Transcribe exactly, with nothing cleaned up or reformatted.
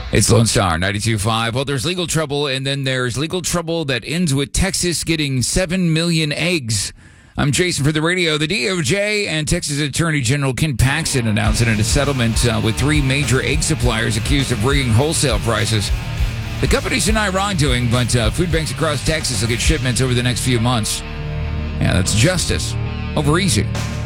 It's Lone Star ninety-two point five. Well, there's legal trouble, and then there's legal trouble that ends with Texas getting seven million eggs. I'm Jason for the radio. The D O J and Texas Attorney General Ken Paxton announced a settlement uh, with three major egg suppliers accused of rigging wholesale prices. The companies deny wrongdoing, but uh, food banks across Texas will get shipments over the next few months. Yeah, that's justice over easy.